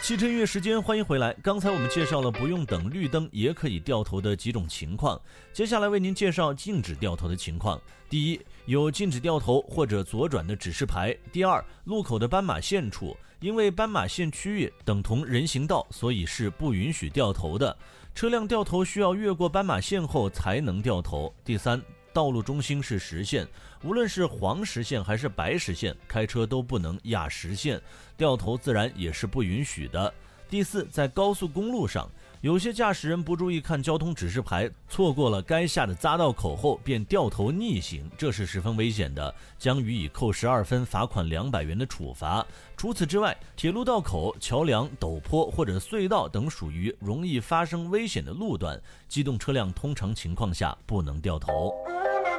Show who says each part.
Speaker 1: 汽车音乐时间，欢迎回来。刚才我们介绍了不用等绿灯也可以掉头的几种情况，接下来为您介绍禁止掉头的情况。第一，有禁止掉头或者左转的指示牌。第二，路口的斑马线处，因为斑马线区域等同人行道，所以是不允许掉头的。车辆掉头需要越过斑马线后才能掉头。第三，道路中心是实线，无论是黄实线还是白实线，开车都不能压实线，掉头自然也是不允许的。第四，在高速公路上，有些驾驶人不注意看交通指示牌，错过了该下的匝道口后便掉头逆行，这是十分危险的，将予以扣12分、罚款200元的处罚。除此之外，铁路道口、桥梁、陡坡或者隧道等属于容易发生危险的路段，机动车辆通常情况下不能掉头。